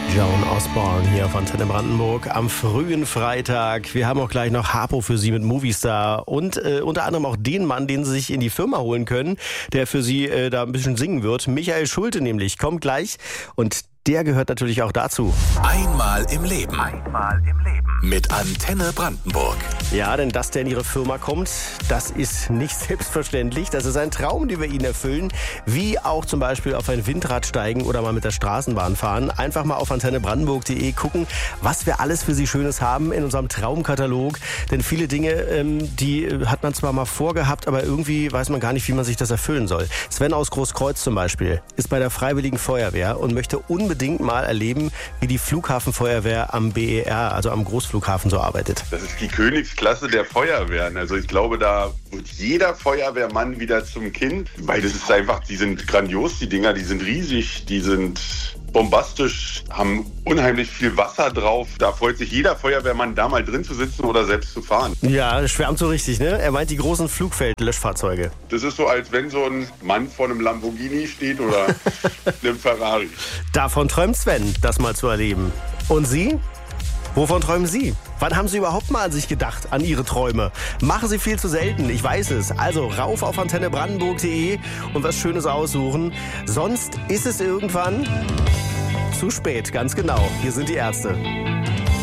Joan Osborne hier auf Antenne Brandenburg am frühen Freitag. Wir haben auch gleich noch Harpo für Sie mit Movistar und unter anderem auch den Mann, den Sie sich in die Firma holen können, der für Sie da ein bisschen singen wird. Michael Schulte nämlich, kommt gleich und der gehört natürlich auch dazu. Einmal im Leben. Einmal im Leben. Mit Antenne Brandenburg. Ja, denn dass der in Ihre Firma kommt, das ist nicht selbstverständlich. Das ist ein Traum, den wir Ihnen erfüllen. Wie auch zum Beispiel auf ein Windrad steigen oder mal mit der Straßenbahn fahren. Einfach mal auf antennebrandenburg.de gucken, was wir alles für Sie Schönes haben in unserem Traumkatalog. Denn viele Dinge, die hat man zwar mal vorgehabt, aber irgendwie weiß man gar nicht, wie man sich das erfüllen soll. Sven aus Großkreuz zum Beispiel ist bei der Freiwilligen Feuerwehr und möchte unbedingt mal erleben, wie die Flughafenfeuerwehr am BER, also am Großflughafen, so arbeitet. Das ist die Königsklasse der Feuerwehren. Also ich glaube, da wird jeder Feuerwehrmann wieder zum Kind, weil das ist einfach, die sind grandios, die Dinger, die sind riesig, die sind bombastisch, haben unheimlich viel Wasser drauf. Da freut sich jeder Feuerwehrmann, da mal drin zu sitzen oder selbst zu fahren. Ja, das schwärmt so richtig, ne? Er meint die großen Flugfeldlöschfahrzeuge. Das ist so, als wenn so ein Mann vor einem Lamborghini steht oder einem Ferrari. Davon träumt Sven, das mal zu erleben. Und Sie? Wovon träumen Sie? Wann haben Sie überhaupt mal an sich gedacht, an Ihre Träume? Machen Sie viel zu selten, ich weiß es. Also rauf auf antennebrandenburg.de und was Schönes aussuchen. Sonst ist es irgendwann zu spät, ganz genau. Hier sind die Ärzte.